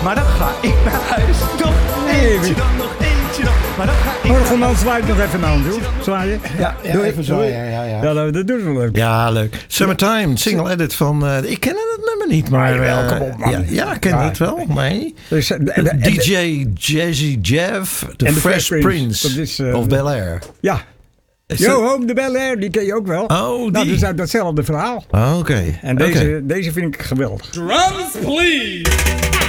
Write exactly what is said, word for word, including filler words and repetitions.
Maar dan ga ik naar huis. Nog eentje dan, nog eentje dan. Maar dan ga ik naar Morgen dan zwaai ik nog even aan, joh. Zwaaien. Ja, ja Doei. even zwaaien. Ja, ja, ja. Ja, dat, dat doen we leuk. Ja, leuk. Summertime, single edit van... Uh, ik ken het nummer niet, maar... Nee, wel, uh, kom op, man. Ja, ja, ik ken Ja. het wel. Nee. Dus, uh, de, de, D J Jazzy Jeff, The en de Fresh Fresh Prince. Prince, Dat is, uh, of Bel Air. Ja. Is Yo, dat- Home de Bel Air, die ken je ook wel. Oh, die. Nou, dus uit datzelfde verhaal. Oh, oké. En deze, Oké. deze vind ik geweldig. Drums, please.